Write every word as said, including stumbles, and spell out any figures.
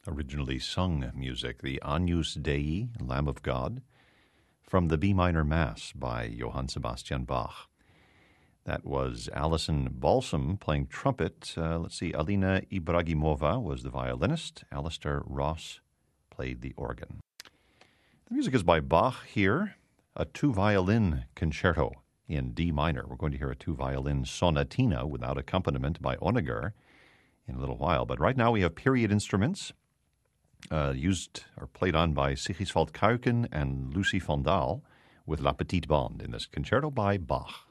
originally sung music, the Agnus Dei, Lamb of God, from the B minor Mass by Johann Sebastian Bach. That was Alison Balsam playing trumpet. Uh, let's see, Alina Ibragimova was the violinist. Alistair Ross played the organ. The music is by Bach here, a two-violin concerto in D minor. We're going to hear a two-violin sonatina without accompaniment by Onager in a little while. But right now we have period instruments uh, used or played on by Sigiswald Kuiken and Lucie van Daal with La Petite Bande in this concerto by Bach.